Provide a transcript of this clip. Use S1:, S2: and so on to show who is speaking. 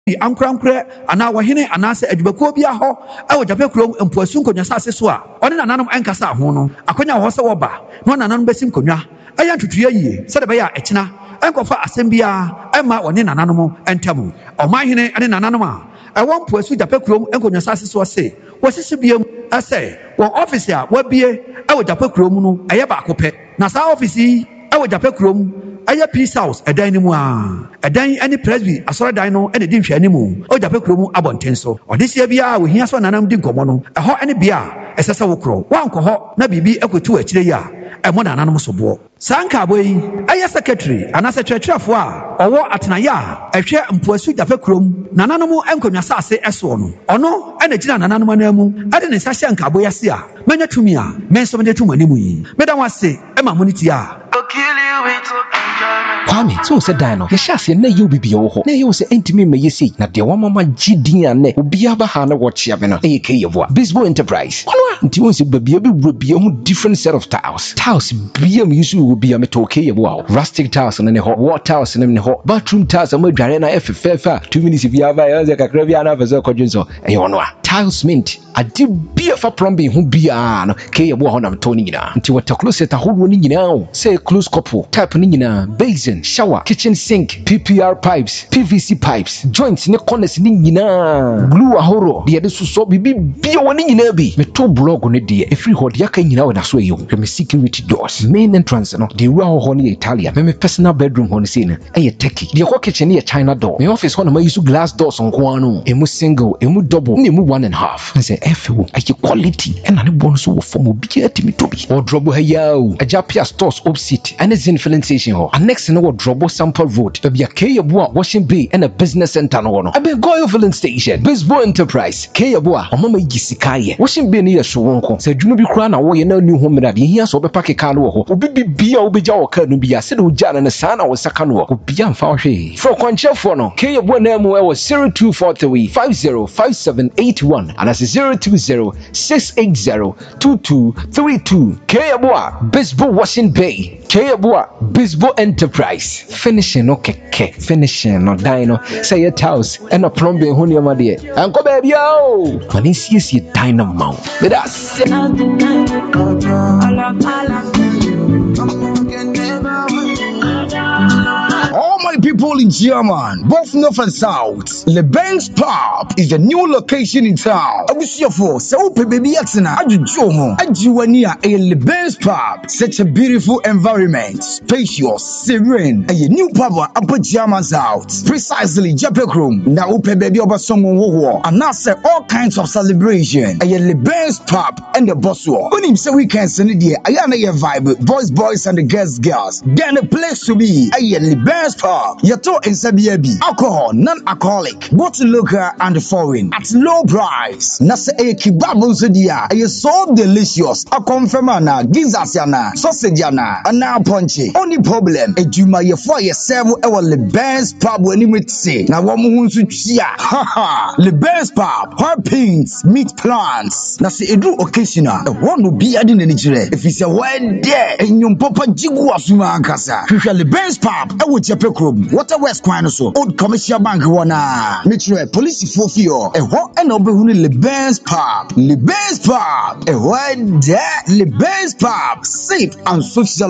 S1: Ankra ana wahene anase adwubakuo bia ho ewo Japan krom mpoasu nkonwa sase so a one nananom enkasa ho no akonya ho se wo ba no nananom besim konwa eya ntutuye yie se de be ya ekina enkofa asem bia ema one nananom entamu omahene ane nananom a ewo mpoasu Japan krom nkonwa sase so se wosisi biem ase wo office a wabie ewo Japan krom no eye ba akopɛ na sa office yi ewo Japan krom aya peace house edan ni mu a edan ani presby asoro dan no ene di nhwe ani mu o Japan krom abonten so odesia bia wo hia so nanam di nkomo no eho ene bia esese wo kro wanko ho na bibi ekotu akire ya emo nananom so bo sanka boy aya secretary ana secretary a owo atenaya ehwe mpoasu Japan krom nananom enkonwa sase eso no ono ene gina nananom anamu ade ne sahye nka boy ase a menya tumi a menso mede tumi animu yi meda wase ema moniti a
S2: Kwame, so said Dino, the chassis na you be your na you say intimate me see na de mama GD and ne ubia bahana watch yabena AK yavo Bisbo Enterprise. Until once baby be different set of tiles. Tiles be will be a metal yavo rustic tiles and hot water tiles and hot bathroom tiles and Jarena F 2 minutes if you have a Caribbean vessel codgenzo and you know tiles mint. I did be for plumbing who be an K Wahonam Tonina until what close at a whole winning now. Say close couple, tap nina, basin, shower, kitchen sink, PPR pipes, PVC pipes, joints in the corners nina, glue a horror, the other so be one in be. Me two blog on a dear, a free hot yaka in our sway you, me security doors, main entrance, no, the raw honey Italia, me personal bedroom on the scene, a techie, the whole kitchen near China door, my office one of my use glass doors on guano, a mu single, a mu double, a mu 1.5. I say, FO, I get quality, and I want to form a big to be. Or trouble hey yo, a Japia stores opposite, and it's in filling station hall. And next in our trouble sample road, there be a Kayabua washing bay and a business center no. I be go filling station, Bisbo Enterprise, Kayabua, or Mama Gisikaye, washing bay near Shawonko, said you be crown away no new home that he has over Paki Kano, who be Obija or Kernubia, said Ujan and the son or Sakano, who be young Fashi. For Conchafono, Kayabua name was 0243 505781, and as 020-680-2232. Kayabua, Bisbo Washing Bay, Kayabua, Bisbo Enterprise. Finishing okay, finishing no dino. Say your house and a plumbing honey, my dear. Uncle baby, yo, when he sees you dynamo, with us.
S3: All my people in German, both north and south, Leban's Pub is the new location in town. Abusiafo, so baby atsena ajujomo, ajiwania a Leban's Pub. Such a beautiful environment, spacious, serene, a new pub upper German south. Precisely Japan room. Now baby over someone who and now say all kinds of celebration. A Leban's Pub and the boss war. When him say we can send it here, I am a vibe, boys and the girls. Then the place to be a Leban's Pub. Yato in Sabiabi. Alcohol, non-alcoholic, both local and foreign, at low price. Nasa a kebab dia. A so delicious. A confirmana, gizasiana, sausageiana, and now punchy. Only problem, a juma ye for yourself our Leban's Pub when you say. Now one moon to chia. Haha, Leban's Pub, hot pins, meat plants. Nasa a do occasional. The one will be adding any if it's a word there, and your papa jigua suma kasa. Leban's Pub, I would Japan room. Water West Quinoso, Old Commercial Bank wana. Metro Police for fear. A hot and open Leban's Pub. Leban's Pub. A word there, Leban's Pub. Safe and social.